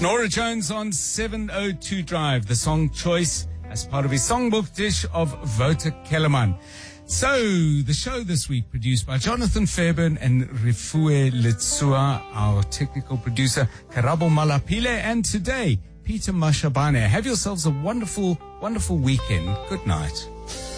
Nora Jones on 702 Drive, the song choice as part of his songbook dish of Wouter Kellerman. So, the show this week produced by Jonathan Fairburn and Rifue Litsua, our technical producer Karabo Malapile, and today, Peter Mashabane. Have yourselves a wonderful, wonderful weekend. Good night.